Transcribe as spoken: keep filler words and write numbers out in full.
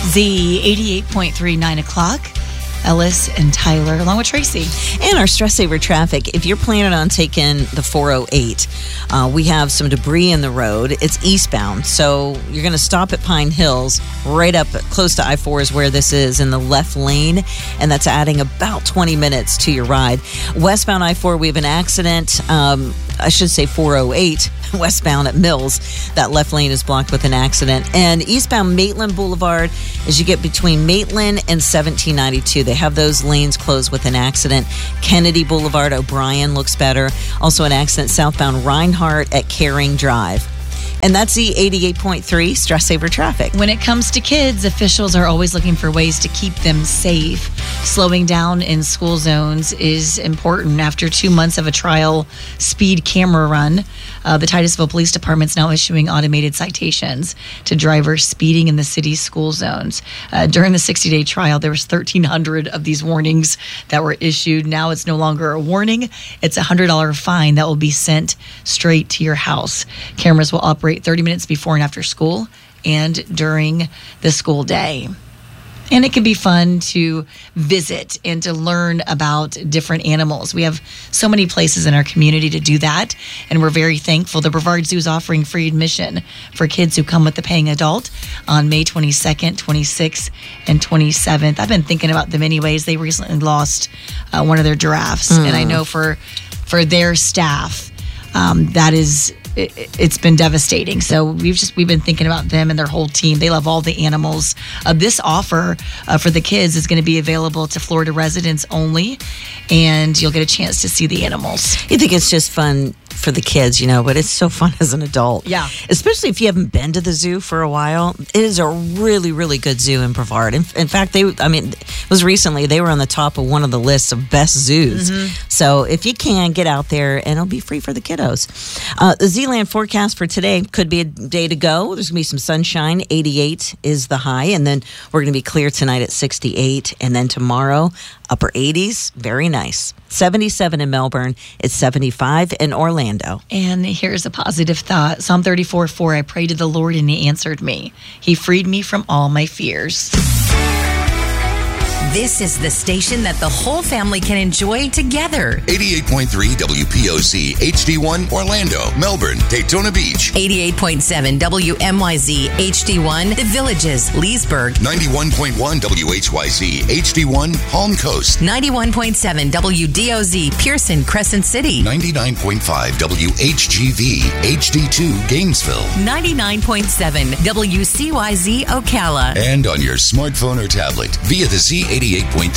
Z eighty-eight point three, nine o'clock. Ellis and Tyler, along with Tracy. And our Stress Saver traffic. If you're planning on taking the four oh eight, uh, we have some debris in the road. It's eastbound, so you're going to stop at Pine Hills, right up close to I four is where this is, in the left lane, and that's adding about twenty minutes to your ride. Westbound I four, we have an accident. Um, I should say four oh eight, westbound at Mills. That left lane is blocked with an accident. And eastbound Maitland Boulevard, as you get between Maitland and seventeen ninety-two, they have those lanes closed with an accident. Kennedy Boulevard, O'Brien looks better. Also an accident southbound Reinhardt at Caring Drive. And that's the eighty-eight point three Stress Saver traffic. When it comes to kids, officials are always looking for ways to keep them safe. Slowing down in school zones is important. After two months of a trial speed camera run, uh, the Titusville Police Department is now issuing automated citations to drivers speeding in the city's school zones. Uh, during the sixty-day trial, there was thirteen hundred of these warnings that were issued. Now it's no longer a warning. It's a one hundred dollars fine that will be sent straight to your house. Cameras will operate thirty minutes before and after school and during the school day. And it can be fun to visit and to learn about different animals. We have so many places in our community to do that, and we're very thankful. The Brevard Zoo is offering free admission for kids who come with the paying adult on May twenty-second, twenty-sixth, and twenty-seventh. I've been thinking about them anyways. They recently lost uh, one of their giraffes, mm. and I know for for their staff, um, that is... It, it's been devastating. So we've just we've been thinking about them and their whole team. They love all the animals. Uh, this offer uh, for the kids is going to be available to Florida residents only, and you'll get a chance to see the animals. You think it's just fun for the kids, you know, but it's so fun as an adult. Yeah. Especially if you haven't been to the zoo for a while. It is a really, really good zoo in Brevard. In, in fact, they, I mean, it was recently, they were on the top of one of the lists of best zoos. Mm-hmm. So if you can, get out there, and it'll be free for the kiddos. Uh, the Z-Land forecast for today could be a day to go. There's going to be some sunshine. eighty-eight is the high, and then we're going to be clear tonight at sixty-eight, and then tomorrow, upper eighties. Very nice. seventy-seven in Melbourne. It's seventy-five in Orlando. And here's a positive thought. Psalm thirty-four four, I prayed to the Lord and he answered me. He freed me from all my fears. This is the station that the whole family can enjoy together. eighty-eight point three W P O C H D one Orlando, Melbourne, Daytona Beach. eighty-eight point seven W M Y Z H D one The Villages, Leesburg. ninety-one point one W H Y Z H D one Palm Coast. ninety-one point seven W D O Z Pearson, Crescent City. ninety-nine point five W H G V H D two Gainesville. ninety-nine point seven W C Y Z Ocala. And on your smartphone or tablet via the Z eighty-eight point three